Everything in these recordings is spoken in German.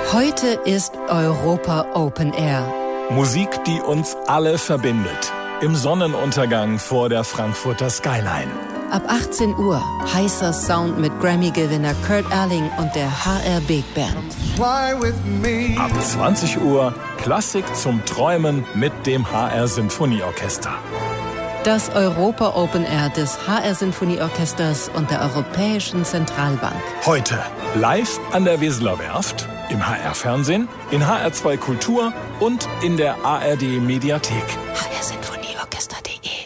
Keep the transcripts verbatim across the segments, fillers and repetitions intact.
Heute ist Europa Open Air. Musik, die uns alle verbindet. Im Sonnenuntergang vor der Frankfurter Skyline. Ab achtzehn Uhr heißer Sound mit Grammy-Gewinner Kurt Elling und der H R Big Band. Ab zwanzig Uhr Klassik zum Träumen mit dem H R Sinfonieorchester. Das Europa Open Air des H R Sinfonieorchesters und der Europäischen Zentralbank. Heute live an der Weseler Werft, im H R-Fernsehen, in H R zwei Kultur und in der A R D-Mediathek. H R Sinfonieorchester punkt de.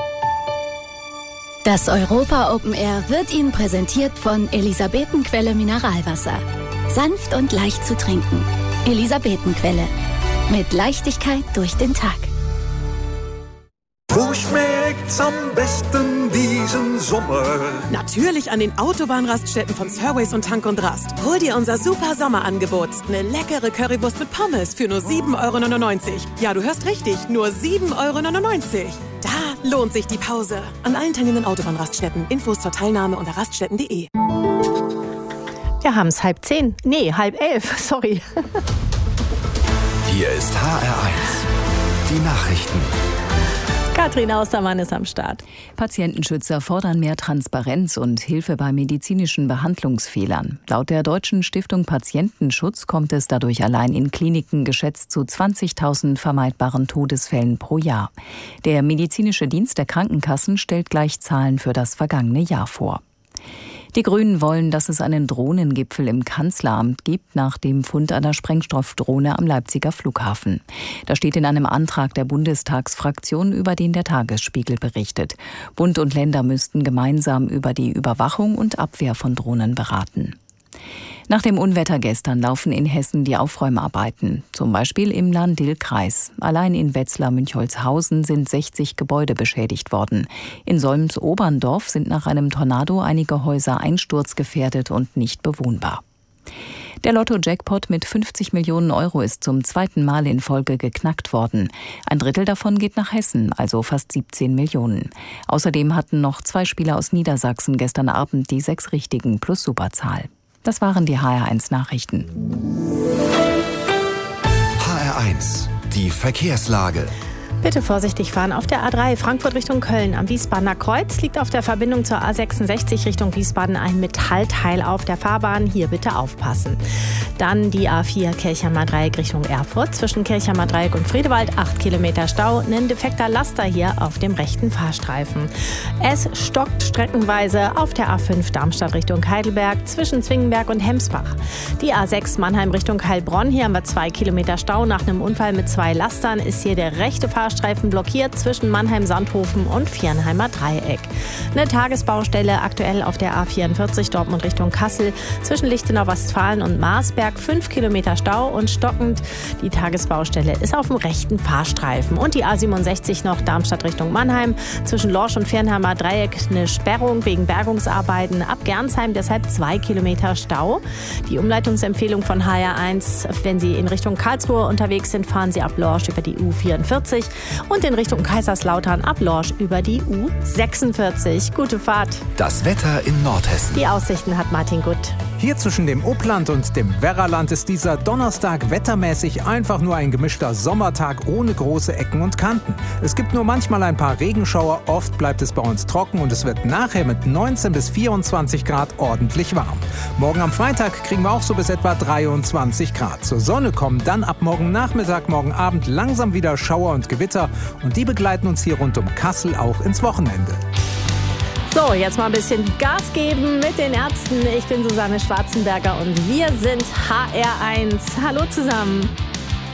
Das Europa Open Air wird Ihnen präsentiert von Elisabetenquelle Mineralwasser. Sanft und leicht zu trinken. Elisabetenquelle. Mit Leichtigkeit durch den Tag. Wo schmeckt's am besten diesen Sommer? Natürlich an den Autobahnraststätten von Surways und Tank und Rast. Hol dir unser super Sommerangebot. Eine leckere Currywurst mit Pommes für nur sieben Euro neunundneunzig. Ja, du hörst richtig, nur sieben Euro neunundneunzig. Da lohnt sich die Pause. An allen teilnehmenden Autobahnraststätten. Infos zur Teilnahme unter raststätten punkt de. Wir haben es halb zehn. Nee, halb elf. Sorry. Hier ist H R eins. Die Nachrichten. Katrin Austermann ist am Start. Patientenschützer fordern mehr Transparenz und Hilfe bei medizinischen Behandlungsfehlern. Laut der Deutschen Stiftung Patientenschutz kommt es dadurch allein in Kliniken geschätzt zu zwanzigtausend vermeidbaren Todesfällen pro Jahr. Der medizinische Dienst der Krankenkassen stellt gleich Zahlen für das vergangene Jahr vor. Die Grünen wollen, dass es einen Drohnengipfel im Kanzleramt gibt, nach dem Fund einer Sprengstoffdrohne am Leipziger Flughafen. Das steht in einem Antrag der Bundestagsfraktion, über den der Tagesspiegel berichtet. Bund und Länder müssten gemeinsam über die Überwachung und Abwehr von Drohnen beraten. Nach dem Unwetter gestern laufen in Hessen die Aufräumarbeiten, zum Beispiel im Lahn-Dill-Kreis. Allein in Wetzlar-Münchholzhausen sind sechzig Gebäude beschädigt worden. In Solms-Oberndorf sind nach einem Tornado einige Häuser einsturzgefährdet und nicht bewohnbar. Der Lotto-Jackpot mit fünfzig Millionen Euro ist zum zweiten Mal in Folge geknackt worden. Ein Drittel davon geht nach Hessen, also fast siebzehn Millionen. Außerdem hatten noch zwei Spieler aus Niedersachsen gestern Abend die sechs richtigen plus Superzahl. Das waren die H R eins Nachrichten. H R eins. Die Verkehrslage. Bitte vorsichtig fahren auf der A drei Frankfurt Richtung Köln. Am Wiesbadener Kreuz liegt auf der Verbindung zur A sechsundsechzig Richtung Wiesbaden ein Metallteil auf der Fahrbahn. Hier bitte aufpassen. Dann die A vier Kirchheimer Dreieck Richtung Erfurt. Zwischen Kirchheimer Dreieck und Friedewald acht Kilometer Stau. Ein defekter Laster hier auf dem rechten Fahrstreifen. Es stockt streckenweise auf der A fünf Darmstadt Richtung Heidelberg zwischen Zwingenberg und Hemsbach. Die A sechs Mannheim Richtung Heilbronn. Hier haben wir zwei Kilometer Stau. Nach einem Unfall mit zwei Lastern ist hier der rechte Fahrstreifen blockiert zwischen Mannheim-Sandhofen und Viernheimer Dreieck. Eine Tagesbaustelle aktuell auf der A vierundvierzig Dortmund Richtung Kassel zwischen Lichtenau-Westfalen und Marsberg. Fünf Kilometer Stau und stockend. Die Tagesbaustelle ist auf dem rechten Fahrstreifen. Und die A siebenundsechzig noch Darmstadt Richtung Mannheim. Zwischen Lorsch und Viernheimer Dreieck eine Sperrung wegen Bergungsarbeiten. Ab Gernsheim deshalb zwei Kilometer Stau. Die Umleitungsempfehlung von H R eins, wenn Sie in Richtung Karlsruhe unterwegs sind, fahren Sie ab Lorsch über die U vierundvierzig. Und in Richtung Kaiserslautern ab Lorsch über die U sechsundvierzig. Gute Fahrt. Das Wetter in Nordhessen. Die Aussichten hat Martin Gutt. Hier zwischen dem Upland und dem Werraland ist dieser Donnerstag wettermäßig einfach nur ein gemischter Sommertag ohne große Ecken und Kanten. Es gibt nur manchmal ein paar Regenschauer, oft bleibt es bei uns trocken und es wird nachher mit neunzehn bis vierundzwanzig Grad ordentlich warm. Morgen am Freitag kriegen wir auch so bis etwa dreiundzwanzig Grad. Zur Sonne kommen dann ab morgen Nachmittag, morgen Abend langsam wieder Schauer und Gewitter und die begleiten uns hier rund um Kassel auch ins Wochenende. So, jetzt mal ein bisschen Gas geben mit den Ärzten. Ich bin Susanne Schwarzenberger und wir sind H R eins. Hallo zusammen.